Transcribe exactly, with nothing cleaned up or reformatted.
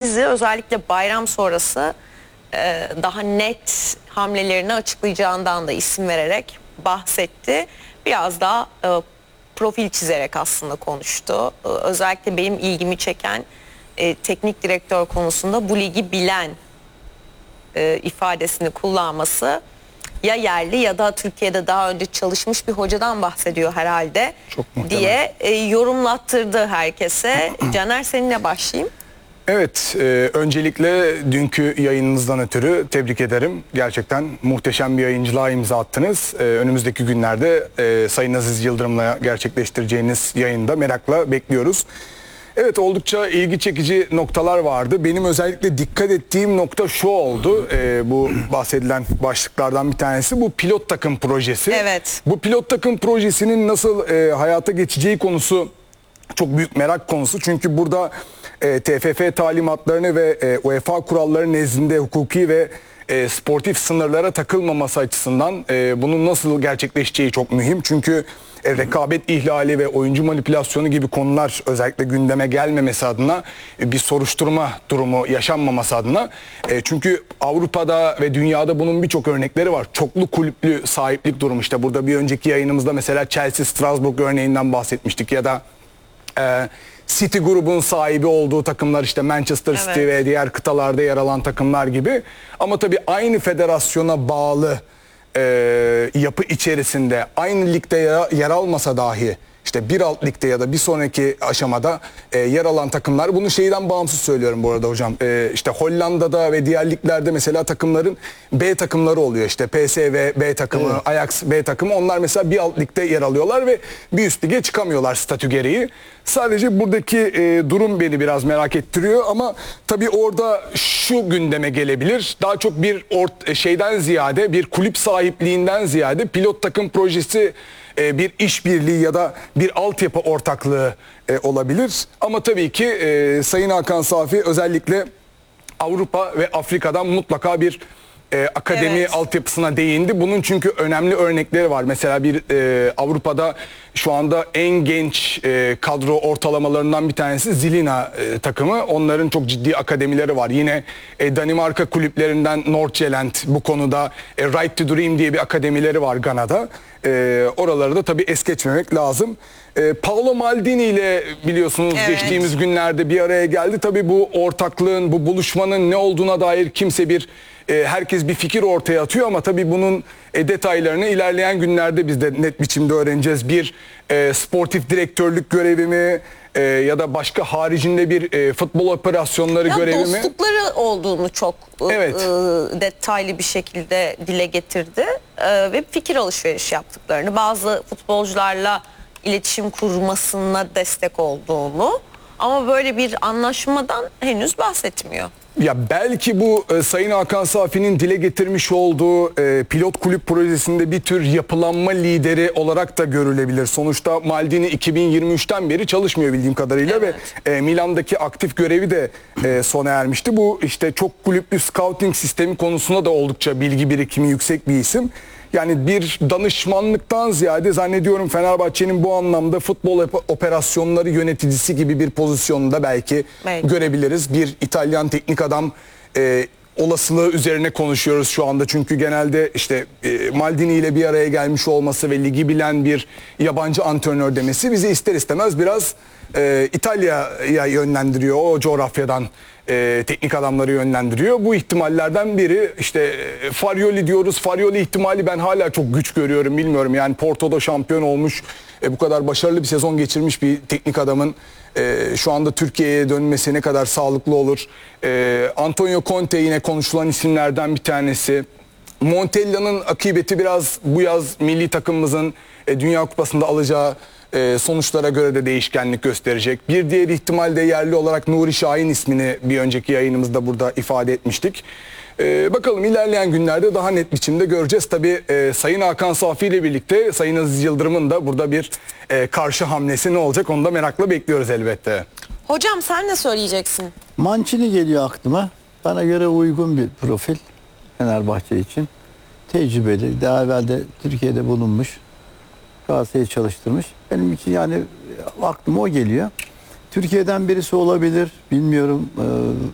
Azizi özellikle bayram sonrası e, daha net hamlelerini açıklayacağından da isim vererek bahsetti. Biraz daha e, profil çizerek aslında konuştu. E, özellikle benim ilgimi çeken e, teknik direktör konusunda bu ligi bilen e, ifadesini kullanması, ya yerli ya da Türkiye'de daha önce çalışmış bir hocadan bahsediyor herhalde diye e, yorumlattırdı herkese. Caner, seninle başlayayım. Evet, e, öncelikle dünkü yayınınızdan ötürü tebrik ederim. Gerçekten muhteşem bir yayıncılığa imza attınız. E, önümüzdeki günlerde e, Sayın Aziz Yıldırım'la gerçekleştireceğiniz yayında merakla bekliyoruz. Evet, oldukça ilgi çekici noktalar vardı. Benim özellikle dikkat ettiğim nokta şu oldu. Ee, bu bahsedilen başlıklardan bir tanesi bu pilot takım projesi. Evet. Bu pilot takım projesinin nasıl e, hayata geçeceği konusu çok büyük merak konusu. Çünkü burada e, T F F talimatlarını ve e, UEFA kuralları nezdinde hukuki ve e, sportif sınırlara takılmaması açısından e, bunun nasıl gerçekleşeceği çok mühim. Çünkü E, rekabet ihlali ve oyuncu manipülasyonu gibi konular özellikle gündeme gelmemesi adına, e, bir soruşturma durumu yaşanmaması adına. E, çünkü Avrupa'da ve dünyada bunun birçok örnekleri var. Çoklu kulüplü sahiplik durumu, işte burada bir önceki yayınımızda mesela Chelsea Strasbourg örneğinden bahsetmiştik ya da e, City grubun sahibi olduğu takımlar, işte Manchester City, evet, ve diğer kıtalarda yer alan takımlar gibi. Ama tabii aynı federasyona bağlı E, yapı içerisinde aynı ligde yer, yer almasa dahi işte bir alt ligde ya da bir sonraki aşamada e, yer alan takımlar, bunu şeyden bağımsız söylüyorum bu arada hocam, e, işte Hollanda'da ve diğer liglerde mesela takımların B takımları oluyor, işte P S V B takımı, evet, Ajax B takımı, onlar mesela bir alt ligde yer alıyorlar ve bir üst lige çıkamıyorlar statü gereği. Sadece buradaki e, durum beni biraz merak ettiriyor ama tabii orada şu gündeme gelebilir. Daha çok bir ort şeyden ziyade, bir kulüp sahipliğinden ziyade pilot takım projesi e, bir işbirliği ya da bir altyapı ortaklığı e, olabilir. Ama tabii ki e, Sayın Hakan Safi özellikle Avrupa ve Afrika'dan mutlaka bir e, akademi, evet, altyapısına değindi. Bunun çünkü önemli örnekleri var. Mesela bir e, Avrupa'da şu anda en genç e, kadro ortalamalarından bir tanesi Zilina e, takımı. Onların çok ciddi akademileri var. Yine e, Danimarka kulüplerinden Nordsjælland bu konuda e, Right to Dream diye bir akademileri var Gana'da. E, oraları da tabii es geçmemek lazım. E, Paolo Maldini ile biliyorsunuz, evet, geçtiğimiz günlerde bir araya geldi. Tabii bu ortaklığın, bu buluşmanın ne olduğuna dair kimse bir e, herkes bir fikir ortaya atıyor ama tabii bunun e, detaylarını ilerleyen günlerde biz de net biçimde öğreneceğiz. Bir e, sportif direktörlük görevi mi e, ya da başka haricinde bir e, futbol operasyonları ya görevi mi? Dostlukları olduğunu çok evet. e, detaylı bir şekilde dile getirdi e, ve fikir alışveriş yaptıklarını, bazı futbolcularla iletişim kurmasına destek olduğunu, ama böyle bir anlaşmadan henüz bahsetmiyor. Ya belki bu e, Sayın Hakan Safi'nin dile getirmiş olduğu e, pilot kulüp projesinde bir tür yapılanma lideri olarak da görülebilir. Sonuçta Maldini iki bin yirmi üçten beri çalışmıyor bildiğim kadarıyla, evet, ve e, Milan'daki aktif görevi de e, sona ermişti. Bu işte çok kulüplü scouting sistemi konusunda da oldukça bilgi birikimi yüksek bir isim. Yani bir danışmanlıktan ziyade zannediyorum Fenerbahçe'nin bu anlamda futbol operasyonları yöneticisi gibi bir pozisyonda belki, belki görebiliriz. Bir İtalyan teknik adam e, olasılığı üzerine konuşuyoruz şu anda. Çünkü genelde işte e, Maldini ile bir araya gelmiş olması ve ligi bilen bir yabancı antrenör demesi bizi ister istemez biraz e, İtalya'ya yönlendiriyor. O coğrafyadan e, teknik adamları yönlendiriyor. Bu ihtimallerden biri işte e, Farioli diyoruz. Farioli ihtimali ben hala çok güç görüyorum, bilmiyorum. Yani Porto'da şampiyon olmuş, e, bu kadar başarılı bir sezon geçirmiş bir teknik adamın e, şu anda Türkiye'ye dönmesi ne kadar sağlıklı olur? E, Antonio Conte yine konuşulan isimlerden bir tanesi. Montella'nın akıbeti biraz bu yaz milli takımımızın e, Dünya Kupası'nda alacağı e, sonuçlara göre de değişkenlik gösterecek. Bir diğer ihtimal de yerli olarak Nuri Şahin ismini bir önceki yayınımızda burada ifade etmiştik. E, bakalım ilerleyen günlerde daha net biçimde göreceğiz. Tabii e, Sayın Hakan Safi ile birlikte Sayın Aziz Yıldırım'ın da burada bir e, karşı hamlesi ne olacak, onu da merakla bekliyoruz elbette. Hocam sen ne söyleyeceksin? Mancini geliyor aklıma. Bana göre uygun bir profil Fenerbahçe için. Tecrübeli, daha evvel de Türkiye'de bulunmuş. Galatasaray'ı çalıştırmış. Benim için yani aklıma o geliyor. Türkiye'den birisi olabilir, bilmiyorum. Ee,